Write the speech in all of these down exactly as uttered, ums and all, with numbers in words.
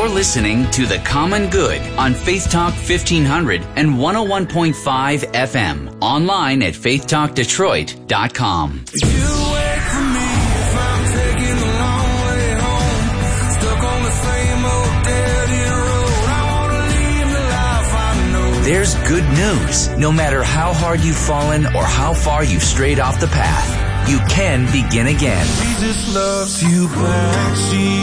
You're listening to The Common Good on Faith Talk fifteen hundred and one oh one point five F M. Online at faith talk detroit dot com. There's good news. No matter how hard you've fallen or how far you've strayed off the path, you can begin again. Jesus loves you back.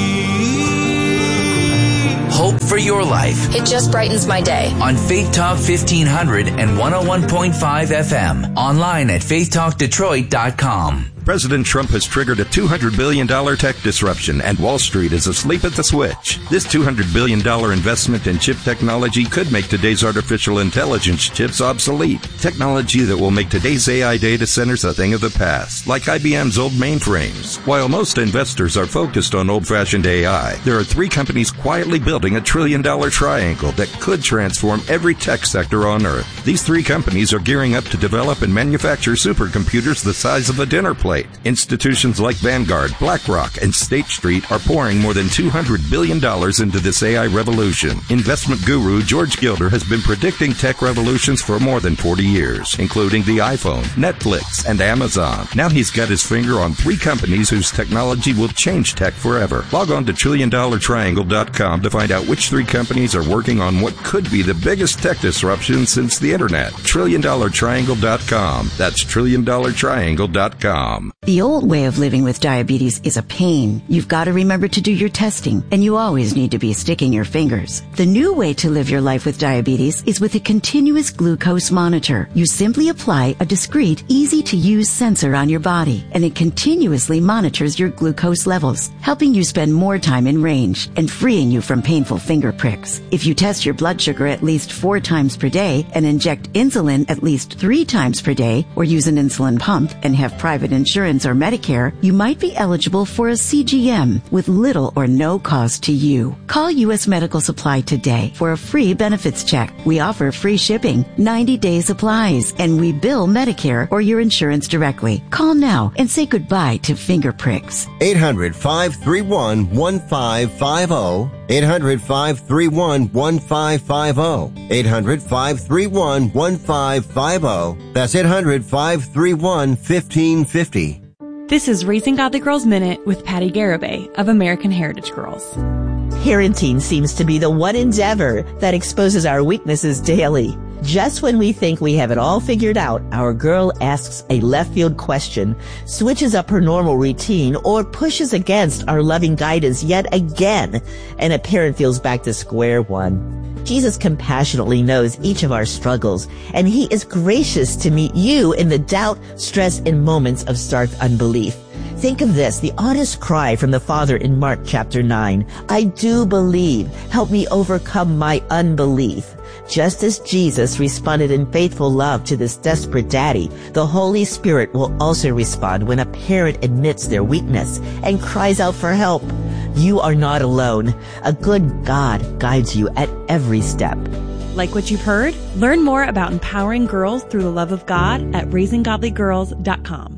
Hope for your life. It just brightens my day. On Faith Talk fifteen hundred and one oh one point five F M. Online at faith talk detroit dot com. President Trump has triggered a two hundred billion dollars tech disruption, and Wall Street is asleep at the switch. This two hundred billion dollars investment in chip technology could make today's artificial intelligence chips obsolete. Technology that will make today's A I data centers a thing of the past, like I B M's old mainframes. While most investors are focused on old-fashioned A I, there are three companies quietly building a trillion-dollar triangle that could transform every tech sector on Earth. These three companies are gearing up to develop and manufacture supercomputers the size of a dinner plate. Institutions like Vanguard, BlackRock, and State Street are pouring more than two hundred billion dollars into this A I revolution. Investment guru George Gilder has been predicting tech revolutions for more than forty years, including the iPhone, Netflix, and Amazon. Now he's got his finger on three companies whose technology will change tech forever. Log on to trillion dollar triangle dot com to find out which three companies are working on what could be the biggest tech disruption since the internet. trillion dollar triangle dot com. That's trillion dollar triangle dot com. The old way of living with diabetes is a pain. You've got to remember to do your testing, and you always need to be sticking your fingers. The new way to live your life with diabetes is with a continuous glucose monitor. You simply apply a discreet, easy-to-use sensor on your body, and it continuously monitors your glucose levels, helping you spend more time in range and freeing you from painful finger pricks. If you test your blood sugar at least four times per day and inject insulin at least three times per day, or use an insulin pump and have private insurance or Medicare, you might be eligible for a C G M with little or no cost to you. Call U S Medical Supply today for a free benefits check. We offer free shipping, ninety day supplies, and we bill Medicare or your insurance directly. Call now and say goodbye to finger pricks. eight hundred, five three one, one five five zero. eight hundred, five three one, one five five zero. eight hundred, five three one, one five five zero. That's eight hundred, five three one, fifteen fifty. This is Raising Godly Girls Minute with Patty Garibay of American Heritage Girls. Parenting seems to be the one endeavor that exposes our weaknesses daily. Just when we think we have it all figured out, our girl asks a left field question, switches up her normal routine, or pushes against our loving guidance yet again, and a parent feels back to square one. Jesus compassionately knows each of our struggles, and he is gracious to meet you in the doubt, stress, and moments of stark unbelief. Think of this, the honest cry from the Father in Mark chapter nine. I do believe. Help me overcome my unbelief. Just as Jesus responded in faithful love to this desperate daddy, the Holy Spirit will also respond when a parent admits their weakness and cries out for help. You are not alone. A good God guides you at every step. Like what you've heard? Learn more about empowering girls through the love of God at raising godly girls dot com.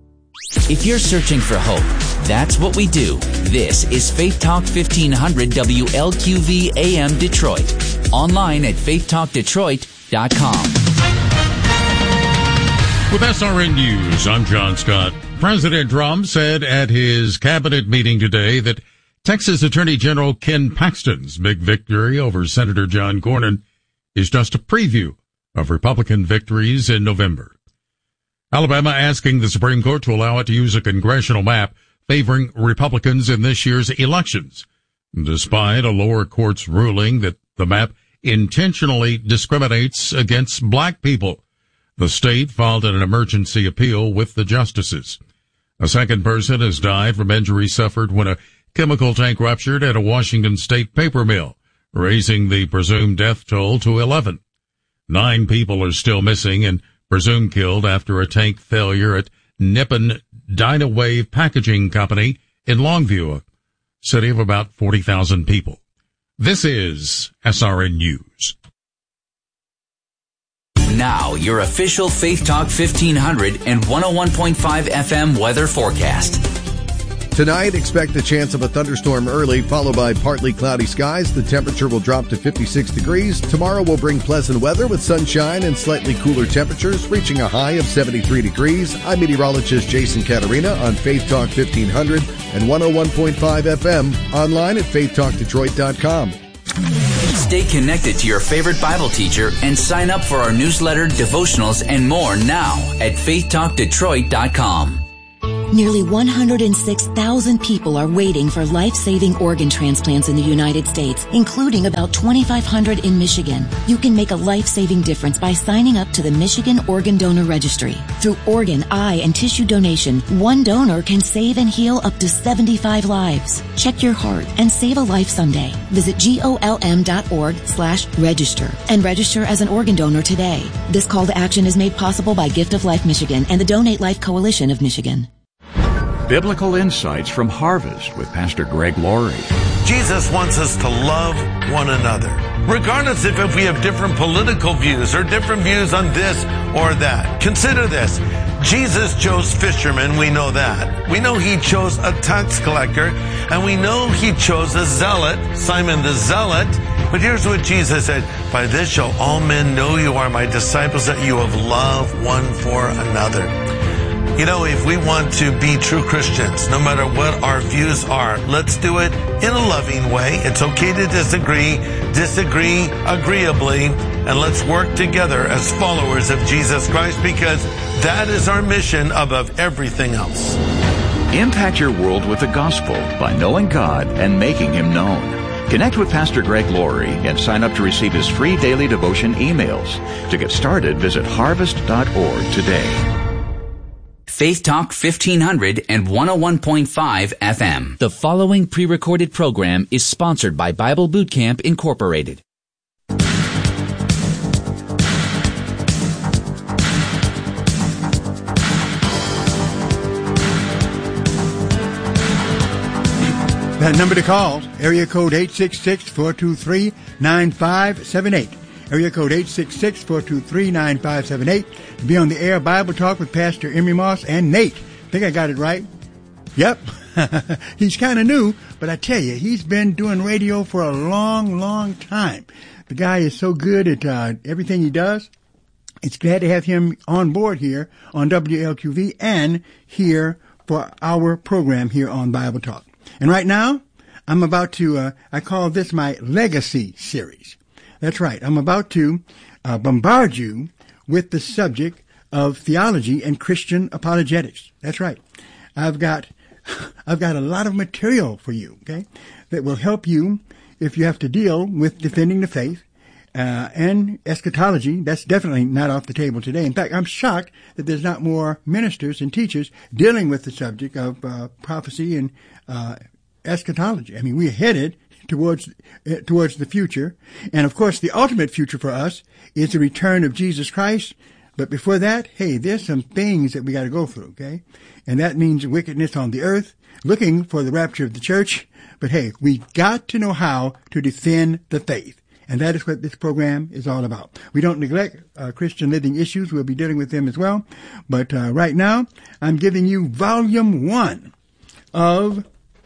If you're searching for hope, that's what we do. This is Faith Talk fifteen hundred W L Q V A M Detroit. Online at faith talk detroit dot com. With S R N News, I'm John Scott. President Trump said at his cabinet meeting today that Texas Attorney General Ken Paxton's big victory over Senator John Cornyn is just a preview of Republican victories in November. Alabama asking the Supreme Court to allow it to use a congressional map favoring Republicans in this year's elections, despite a lower court's ruling that the map intentionally discriminates against black people. The state filed an emergency appeal with the justices. A second person has died from injuries suffered when a chemical tank ruptured at a Washington state paper mill, raising the presumed death toll to eleven. Nine people are still missing and presumed killed after a tank failure at Nippon Dynawave Packaging Company in Longview, a city of about forty thousand people. This is S R N News. Now, your official Faith Talk fifteen hundred and one oh one point five F M weather forecast. Tonight, expect the chance of a thunderstorm early, followed by partly cloudy skies. The temperature will drop to fifty-six degrees. Tomorrow will bring pleasant weather with sunshine and slightly cooler temperatures, reaching a high of seventy-three degrees. I'm meteorologist Jason Caterina on Faith Talk fifteen hundred and one oh one point five F M, online at faith talk detroit dot com. Stay connected to your favorite Bible teacher and sign up for our newsletter, devotionals, and more now at faith talk detroit dot com. Nearly one hundred six thousand people are waiting for life-saving organ transplants in the United States, including about twenty-five hundred in Michigan. You can make a life-saving difference by signing up to the Michigan Organ Donor Registry. Through organ, eye, and tissue donation, one donor can save and heal up to seventy-five lives. Check your heart and save a life someday. Visit golm.org slash register and register as an organ donor today. This call to action is made possible by Gift of Life Michigan and the Donate Life Coalition of Michigan. Biblical Insights from Harvest with Pastor Greg Laurie. Jesus wants us to love one another, regardless if, if we have different political views or different views on this or that. Consider this. Jesus chose fishermen, we know that. We know he chose a tax collector, and we know he chose a zealot, Simon the Zealot. But here's what Jesus said, "By this shall all men know you are my disciples, that you have loved one for another." You know, if we want to be true Christians, no matter what our views are, let's do it in a loving way. It's okay to disagree, disagree agreeably, and let's work together as followers of Jesus Christ, because that is our mission above everything else. Impact your world with the gospel by knowing God and making him known. Connect with Pastor Greg Laurie and sign up to receive his free daily devotion emails. To get started, visit harvest dot org today. Faith Talk fifteen hundred and one oh one point five F M. The following pre-recorded program is sponsored by Bible Boot Camp Incorporated. That number to call, area code eight six six, four two three, nine five seven eight. Area code eight six six, four two three, nine five seven eight. To be on the air, Bible Talk with Pastor Emery Moss and Nate. Think I got it right? Yep. He's kind of new, but I tell you, he's been doing radio for a long, long time. The guy is so good at uh, everything he does. It's glad to have him on board here on W L Q V and here for our program here on Bible Talk. And right now, I'm about to, uh, I call this my Legacy Series. That's right. I'm about to uh, bombard you with the subject of theology and Christian apologetics. That's right. I've got, I've got a lot of material for you, okay, that will help you if you have to deal with defending the faith, uh, and eschatology. That's definitely not off the table today. In fact, I'm shocked that there's not more ministers and teachers dealing with the subject of, uh, prophecy and, uh, eschatology. I mean, we're headed towards uh, towards the future. And, of course, the ultimate future for us is the return of Jesus Christ. But before that, hey, there's some things that we got to go through, okay? And that means wickedness on the earth, looking for the rapture of the church. But, hey, we got to know how to defend the faith. And that is what this program is all about. We don't neglect uh, Christian living issues. We'll be dealing with them as well. But uh, right now, I'm giving you volume one of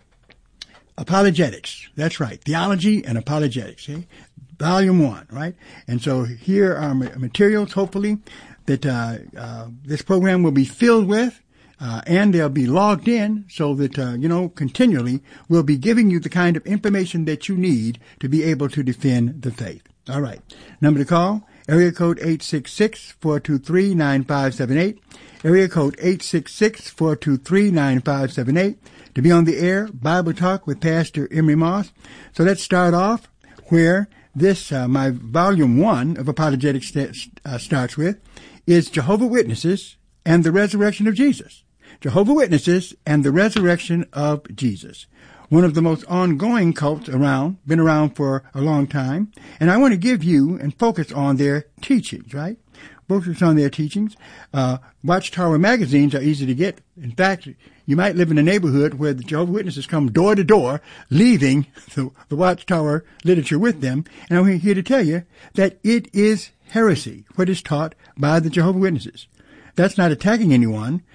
Apologetics. That's right. Theology and apologetics. Eh? Volume one, right? And so here are materials, hopefully, that uh, uh this program will be filled with, uh and they'll be logged in so that, uh, you know, continually we'll be giving you the kind of information that you need to be able to defend the faith. All right. Number to call, area code eight six six, four two three, nine five seven eight. Area code eight six six, four two three, nine five seven eight. To be on the air, Bible Talk with Pastor Emery Moss. So let's start off where this, uh, my volume one of apologetics st- uh, starts with, is Jehovah's Witnesses and the Resurrection of Jesus. Jehovah's Witnesses and the Resurrection of Jesus. One of the most ongoing cults around, been around for a long time. And I want to give you and focus on their teachings, right? Focus on their teachings. Uh, Watchtower magazines are easy to get. In fact, you might live in a neighborhood where the Jehovah's Witnesses come door to door, leaving the, the Watchtower literature with them. And I'm here to tell you that it is heresy, what is taught by the Jehovah's Witnesses. That's not attacking anyone.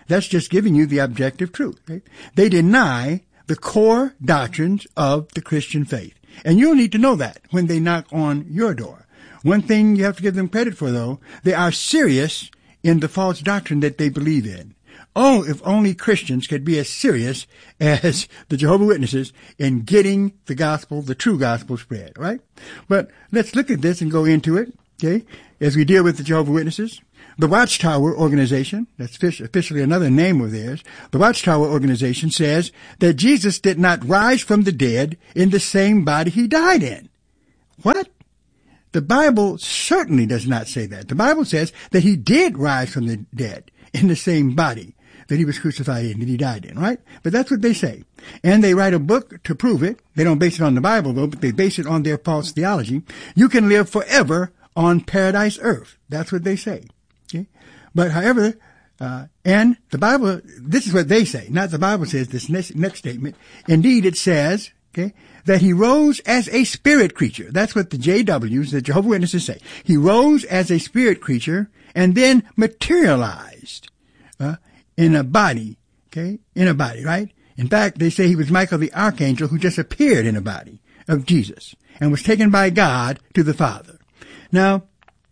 That's just giving you the objective truth. Okay? They deny the core doctrines of the Christian faith. And you'll need to know that when they knock on your door. One thing you have to give them credit for, though, they are serious in the false doctrine that they believe in. Oh, if only Christians could be as serious as the Jehovah's Witnesses in getting the gospel, the true gospel spread, right? But let's look at this and go into it, okay, as we deal with the Jehovah's Witnesses. The Watchtower Organization, that's officially another name of theirs, the Watchtower Organization says that Jesus did not rise from the dead in the same body he died in. What? The Bible certainly does not say that. The Bible says that he did rise from the dead in the same body that he was crucified in, that he died in, right? But that's what they say. And they write a book to prove it. They don't base it on the Bible, though, but they base it on their false theology. You can live forever on paradise earth. That's what they say. Okay? But however, uh, and the Bible, this is what they say, not the Bible says this next, next statement. Indeed, it says, okay, that he rose as a spirit creature. That's what the J Ws, the Jehovah's Witnesses, say. He rose as a spirit creature and then materialized uh, in a body, okay, in a body, right? In fact, they say he was Michael the Archangel who just appeared in a body of Jesus and was taken by God to the Father. Now,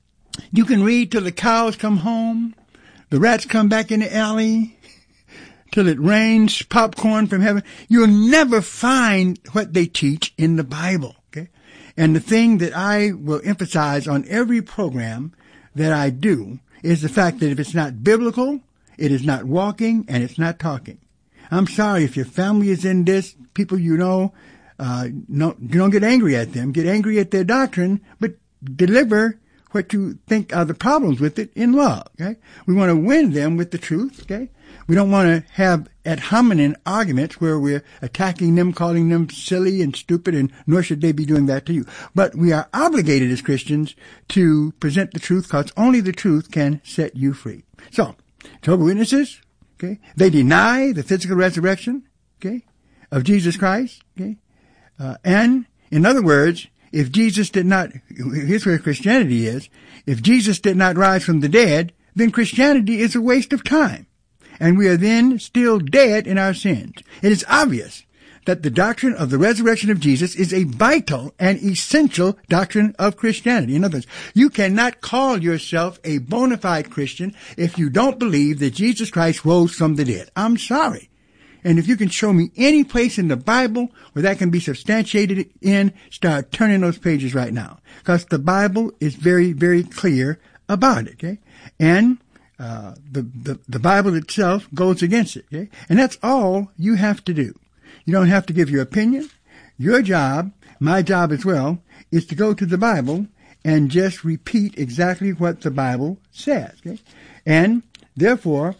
you can read till the cows come home, the rats come back in the alley, till it rains popcorn from heaven. You'll never find what they teach in the Bible, okay? And the thing that I will emphasize on every program that I do is the fact that if it's not biblical, it is not walking, and it's not talking. I'm sorry if your family is in this, people you know, uh, no, don't get angry at them. Get angry at their doctrine, but deliver what you think are the problems with it in love, okay? We want to win them with the truth, okay? We don't want to have ad hominem arguments where we're attacking them, calling them silly and stupid, and nor should they be doing that to you. But we are obligated as Christians to present the truth, because only the truth can set you free. So, Jehovah's Witnesses, okay, they deny the physical resurrection, okay, of Jesus Christ, okay, uh, and in other words, if Jesus did not, here's where Christianity is, if Jesus did not rise from the dead, then Christianity is a waste of time. And we are then still dead in our sins. It is obvious that the doctrine of the resurrection of Jesus is a vital and essential doctrine of Christianity. In other words, you cannot call yourself a bona fide Christian if you don't believe that Jesus Christ rose from the dead. I'm sorry. And if you can show me any place in the Bible where that can be substantiated in, start turning those pages right now. Because the Bible is very, very clear about it, okay? And uh the, the, the Bible itself goes against it, okay? And that's all you have to do. You don't have to give your opinion. Your job, my job as well, is to go to the Bible and just repeat exactly what the Bible says, okay? And therefore,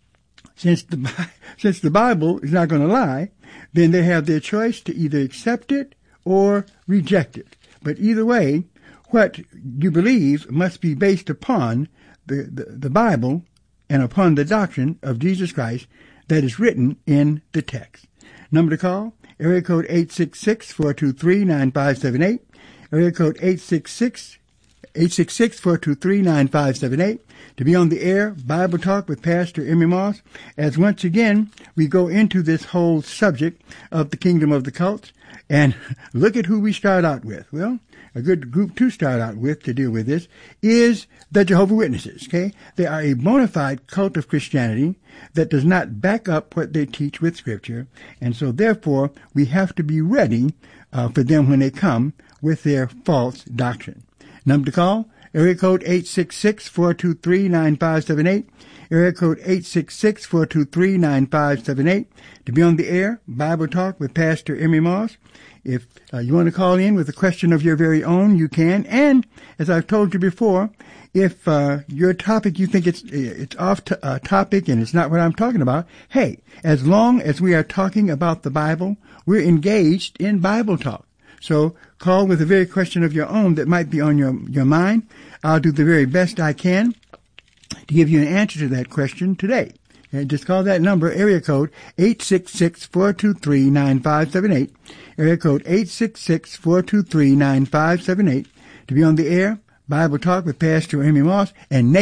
Since the, since the Bible is not going to lie, then they have their choice to either accept it or reject it. But either way, what you believe must be based upon the, the, the Bible and upon the doctrine of Jesus Christ that is written in the text. Number to call, area code eight six six, four two three, nine five seven eight, area code eight six six, four two three, nine five seven eight. To be on the air, Bible Talk with Pastor Emmy Moss, as once again we go into this whole subject of the kingdom of the cults. And look at who we start out with. Well, a good group to start out with to deal with this is the Jehovah's Witnesses, okay? They are a bona fide cult of Christianity that does not back up what they teach with Scripture. And so therefore, we have to be ready uh, for them when they come with their false doctrine. Number to call, area code eight six six, four two three, nine five seven eight, area code eight six six, four two three, nine five seven eight. To be on the air, Bible Talk with Pastor Emmy Moss. If uh, you want to call in with a question of your very own, you can. And as I've told you before, if uh, your topic, you think it's it's off to, uh, topic and it's not what I'm talking about, hey, as long as we are talking about the Bible, we're engaged in Bible Talk. So call with a very question of your own that might be on your, your mind. I'll do the very best I can to give you an answer to that question today. And just call that number, area code eight six six, four two three, nine five seven eight, area code eight six six, four two three, nine five seven eight, to be on the air, Bible Talk with Pastor Emmy Moss. And Nate,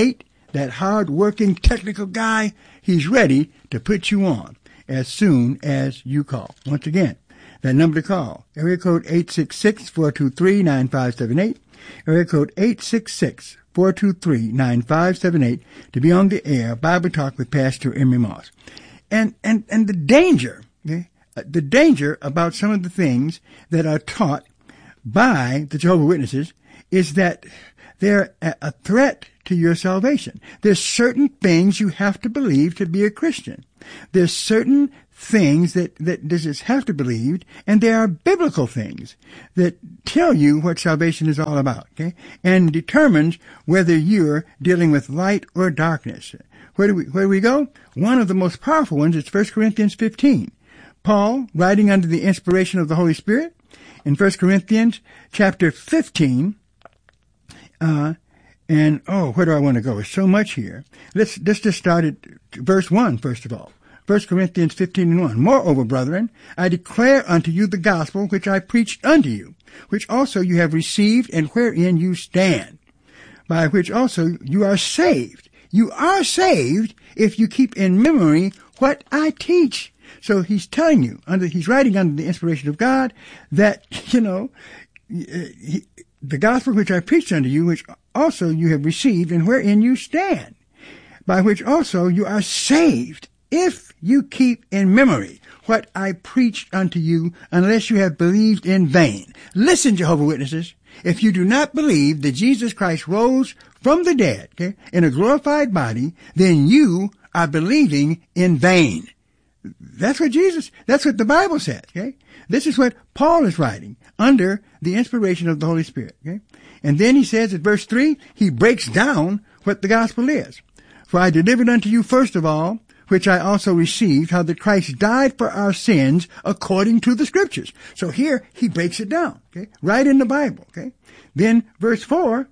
that hard-working technical guy, he's ready to put you on as soon as you call. Once again, that number to call, area code eight six six, four two three, nine five seven eight, area code eight six six, four two three, nine five seven eight, to be on the air, Bible Talk with Pastor Emery Moss. And, and, and the danger, okay, the danger about some of the things that are taught by the Jehovah's Witnesses is that they're a threat to your salvation. There's certain things you have to believe to be a Christian. There's certain things that, that just have to believe, and there are biblical things that tell you what salvation is all about, okay? And determines whether you're dealing with light or darkness. Where do we, where do we go? One of the most powerful ones is First Corinthians fifteen. Paul, writing under the inspiration of the Holy Spirit, in First Corinthians chapter fifteen, uh, and, oh, where do I want to go? There's so much here. Let's, let's just start at verse one, first of all. First Corinthians fifteen and one. Moreover, brethren, I declare unto you the gospel which I preached unto you, which also you have received, and wherein you stand, by which also you are saved. You are saved if you keep in memory what I teach. So he's telling you, under, he's writing under the inspiration of God, that, you know, he, the gospel which I preached unto you, which also you have received, and wherein you stand, by which also you are saved, if you keep in memory what I preached unto you, unless you have believed in vain. Listen, Jehovah's Witnesses, if you do not believe that Jesus Christ rose from the dead, okay, in a glorified body, then you are believing in vain. That's what Jesus, that's what the Bible says, okay? This is what Paul is writing under the inspiration of the Holy Spirit, okay? And then he says at verse three, he breaks down what the gospel is. For I delivered unto you first of all, which I also received, how that Christ died for our sins according to the Scriptures. So here he breaks it down, okay? Right in the Bible, okay? Then verse four,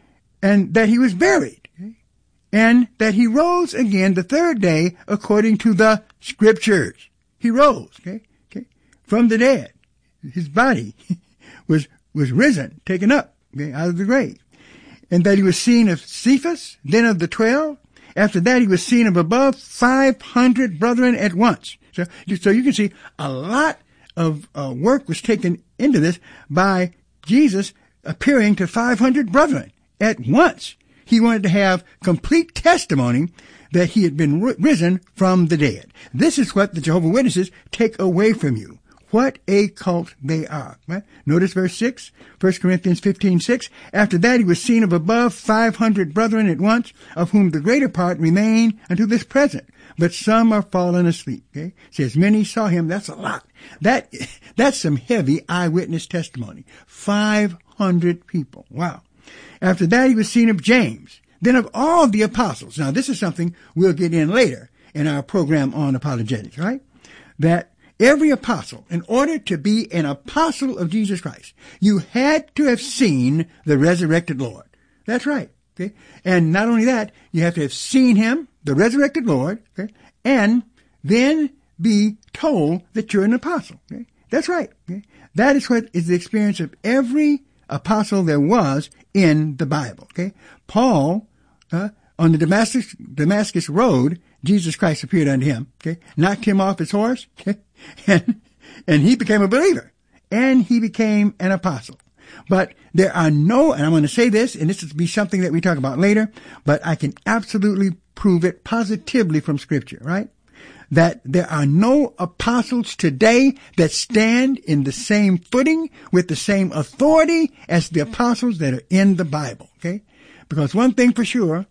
and that he was buried, okay? And that he rose again the third day according to the Scriptures. He rose, okay? Okay? From the dead. His body was, was risen, taken up, okay, out of the grave. And that he was seen of Cephas, then of the twelve. After that, he was seen of above five hundred brethren at once. So, so you can see a lot of uh, work was taken into this by Jesus appearing to five hundred brethren at once. He wanted to have complete testimony that he had been risen from the dead. This is what the Jehovah's Witnesses take away from you. What a cult they are. Right? Notice verse six, First Corinthians fifteen, six. After that he was seen of above five hundred brethren at once, of whom the greater part remain unto this present, but some are fallen asleep. Okay? It says many saw him. That's a lot. That, that's some heavy eyewitness testimony. five hundred people. Wow. After that he was seen of James, then of all the apostles. Now this is something we'll get in later in our program on apologetics, right? That every apostle, in order to be an apostle of Jesus Christ, you had to have seen the resurrected Lord. That's right. Okay. And not only that, you have to have seen him, the resurrected Lord, okay, and then be told that you're an apostle. Okay. That's right. Okay. That is what is the experience of every apostle there was in the Bible. Okay. Paul, uh, on the Damascus, Damascus road, Jesus Christ appeared unto him, okay, knocked him off his horse, okay, and, and he became a believer, and he became an apostle. But there are no, and I'm going to say this, and this will be something that we talk about later, but I can absolutely prove it positively from Scripture, right? That there are no apostles today that stand in the same footing with the same authority as the apostles that are in the Bible, okay? Because one thing for sure,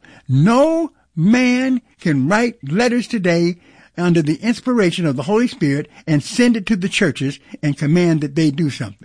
no man can write letters today under the inspiration of the Holy Spirit and send it to the churches and command that they do something.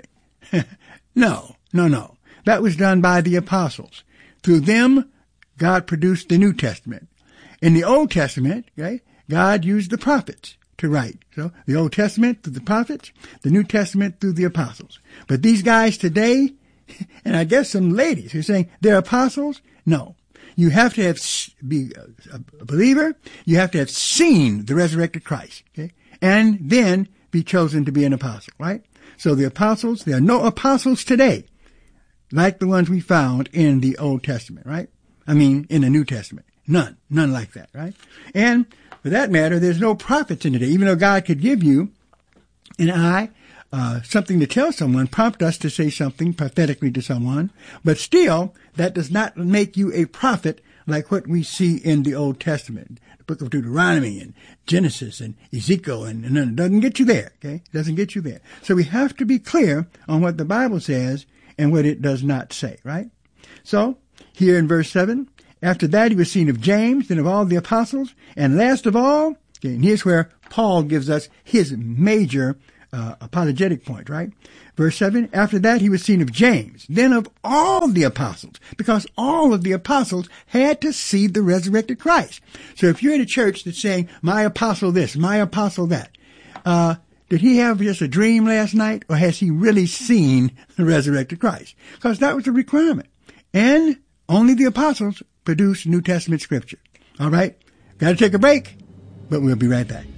No, no, no. That was done by the apostles. Through them, God produced the New Testament. In the Old Testament, okay, God used the prophets to write. So the Old Testament through the prophets, the New Testament through the apostles. But these guys today, and I guess some ladies who are saying they're apostles, no. You have to have be a believer. You have to have seen the resurrected Christ, okay, and then be chosen to be an apostle, right? So the apostles, there are no apostles today like the ones we found in the Old Testament, right? I mean, in the New Testament. None. None like that, right? And for that matter, there's no prophets in today. Even though God could give you and I uh, something to tell someone, prompt us to say something prophetically to someone, but still, that does not make you a prophet like what we see in the Old Testament, the book of Deuteronomy and Genesis and Ezekiel, and, and it doesn't get you there, okay? It doesn't get you there. So we have to be clear on what the Bible says and what it does not say, right? So, here in verse seven, after that he was seen of James, then of all the apostles, and last of all, okay, and here's where Paul gives us his major uh, apologetic point, right? Verse seven, after that he was seen of James, then of all the apostles, because all of the apostles had to see the resurrected Christ. So if you're in a church that's saying, my apostle this, my apostle that, uh, did he have just a dream last night, or has he really seen the resurrected Christ? Because that was a requirement. And only the apostles produced New Testament scripture. All right? Got to take a break, but we'll be right back.